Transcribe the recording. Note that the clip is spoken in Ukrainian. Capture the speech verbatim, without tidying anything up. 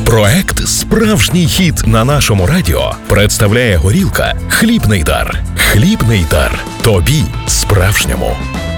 Проект «Справжній хіт» на нашому радіо представляє горілка «Хлібний дар». «Хлібний дар» – тобі справжньому.